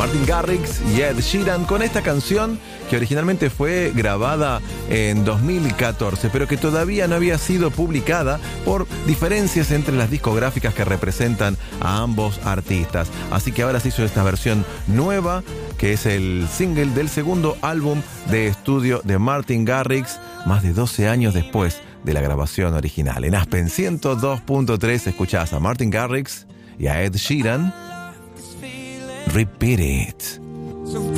Martin Garrix y Ed Sheeran con esta canción que originalmente fue grabada en 2014, pero que todavía no había sido publicada por diferencias entre las discográficas que representan a ambos artistas. Así que ahora se hizo esta versión nueva, que es el single del segundo álbum de estudio de Martin Garrix, más de 12 años después de la grabación original. En Aspen 102.3 escuchás a Martin Garrix y a Ed Sheeran. Repeat It.